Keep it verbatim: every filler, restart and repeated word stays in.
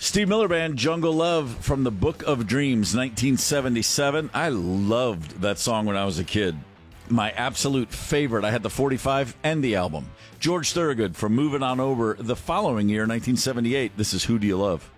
Steve Miller Band, Jungle Love from the Book of Dreams, nineteen seventy-seven. I loved that song when I was a kid. My absolute favorite. I had the forty-five and the album. George Thorogood from Moving On Over the following year, nineteen seventy-eight. This is Who Do You Love?